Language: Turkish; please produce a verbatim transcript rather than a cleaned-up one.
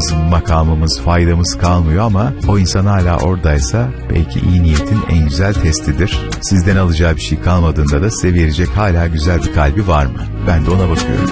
makamımız, makamımız, faydamız kalmıyor ama o insan hala oradaysa belki iyi niyetin en güzel testidir. Sizden alacağı bir şey kalmadığında da size verecek hala güzel bir kalbi var mı? Ben de ona bakıyorum.